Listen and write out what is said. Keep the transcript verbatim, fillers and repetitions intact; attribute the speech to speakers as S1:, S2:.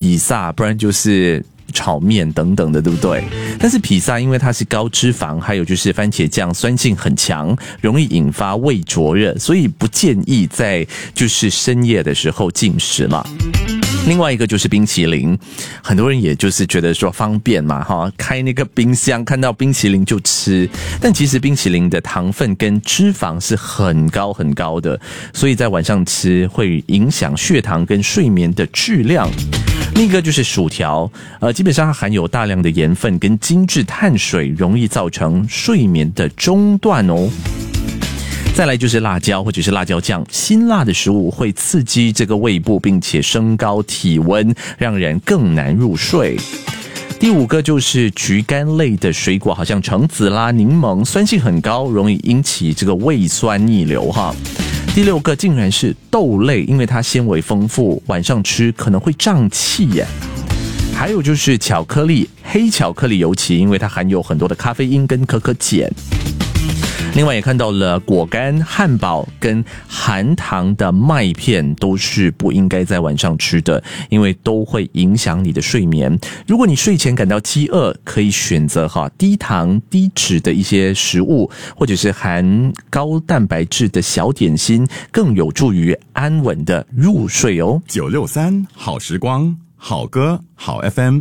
S1: 披萨，不然就是炒面等等的，对不对？但是披萨因为它是高脂肪，还有就是番茄酱酸性很强，容易引发胃灼热，所以不建议在就是深夜的时候进食了。另外一个就是冰淇淋，很多人也就是觉得说方便嘛，哈，开那个冰箱看到冰淇淋就吃，但其实冰淇淋的糖分跟脂肪是很高很高的，所以在晚上吃会影响血糖跟睡眠的质量。另一个就是薯条，呃，基本上它含有大量的盐分跟精致碳水，容易造成睡眠的中断哦。再来就是辣椒或者是辣椒酱，辛辣的食物会刺激这个胃部，并且升高体温，让人更难入睡。第五个就是橘干类的水果，好像橙子啦、柠檬，酸性很高，容易引起这个胃酸逆流哈。第六个竟然是豆类，因为它纤维丰富，晚上吃可能会胀气耶。还有就是巧克力，黑巧克力尤其因为它含有很多的咖啡因跟可可碱。另外也看到了果干、汉堡跟含糖的麦片都是不应该在晚上吃的，因为都会影响你的睡眠。如果你睡前感到饥饿，可以选择哈低糖低脂的一些食物，或者是含高蛋白质的小点心，更有助于安稳的入睡哦。
S2: 九六三好时光，好歌好 F M。